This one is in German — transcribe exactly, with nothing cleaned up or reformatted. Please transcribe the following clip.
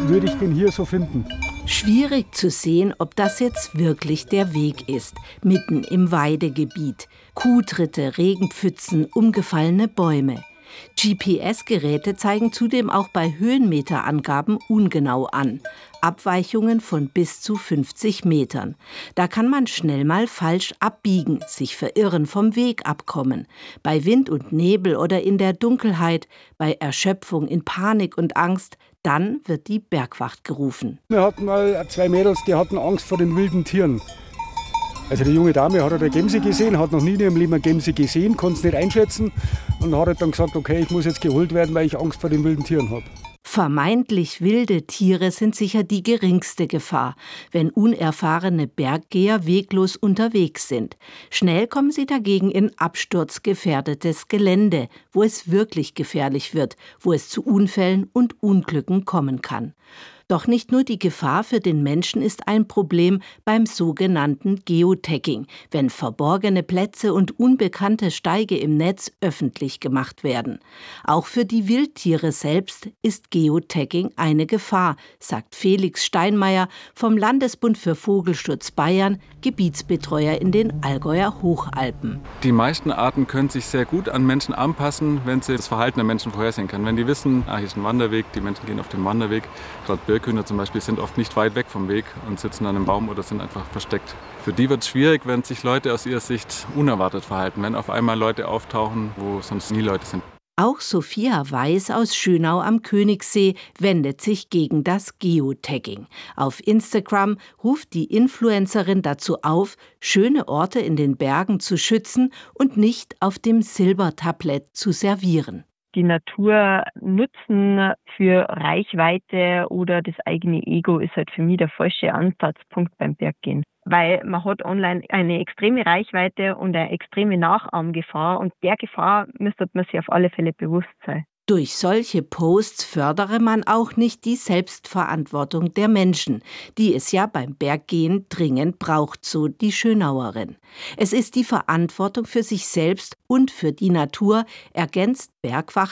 würde ich den hier so finden. Schwierig zu sehen, ob das jetzt wirklich der Weg ist, mitten im Weidegebiet. Kuhtritte, Regenpfützen, umgefallene Bäume. G P S-Geräte zeigen zudem auch bei Höhenmeterangaben ungenau an. Abweichungen von bis zu fünfzig Metern. Da kann man schnell mal falsch abbiegen, sich verirren, vom Weg abkommen. Bei Wind und Nebel oder in der Dunkelheit, bei Erschöpfung, in Panik und Angst, dann wird die Bergwacht gerufen. Wir hatten mal zwei Mädels, die hatten Angst vor den wilden Tieren. Also die junge Dame hat eine Gemse gesehen, hat noch nie in ihrem Leben eine Gemse gesehen, konnte es nicht einschätzen und hat dann gesagt, okay, ich muss jetzt geholt werden, weil ich Angst vor den wilden Tieren habe. Vermeintlich wilde Tiere sind sicher die geringste Gefahr, wenn unerfahrene Berggeher weglos unterwegs sind. Schnell kommen sie dagegen in absturzgefährdetes Gelände, wo es wirklich gefährlich wird, wo es zu Unfällen und Unglücken kommen kann. Doch nicht nur die Gefahr für den Menschen ist ein Problem beim sogenannten Geotagging, wenn verborgene Plätze und unbekannte Steige im Netz öffentlich gemacht werden. Auch für die Wildtiere selbst ist Geotagging eine Gefahr, sagt Felix Steinmeier vom Landesbund für Vogelschutz Bayern, Gebietsbetreuer in den Allgäuer Hochalpen. Die meisten Arten können sich sehr gut an Menschen anpassen, wenn sie das Verhalten der Menschen vorhersehen können. Wenn die wissen, ah, hier ist ein Wanderweg, die Menschen gehen auf den Wanderweg, gerade Birkhühner zum Beispiel sind oft nicht weit weg vom Weg und sitzen an einem Baum oder sind einfach versteckt. Für die wird es schwierig, wenn sich Leute aus ihrer Sicht unerwartet verhalten, wenn auf einmal Leute auftauchen, wo sonst nie Leute sind. Auch Sophia Weiß aus Schönau am Königssee wendet sich gegen das Geotagging. Auf Instagram ruft die Influencerin dazu auf, schöne Orte in den Bergen zu schützen und nicht auf dem Silbertablett zu servieren. Die Natur nutzen für Reichweite oder das eigene Ego ist halt für mich der falsche Ansatzpunkt beim Berggehen. Weil man hat online eine extreme Reichweite und eine extreme Nachahmgefahr und der Gefahr müsste man sich auf alle Fälle bewusst sein. Durch solche Posts fördere man auch nicht die Selbstverantwortung der Menschen, die es ja beim Berggehen dringend braucht, so die Schönauerin. Es ist die Verantwortung für sich selbst und für die Natur, ergänzt Bergwacht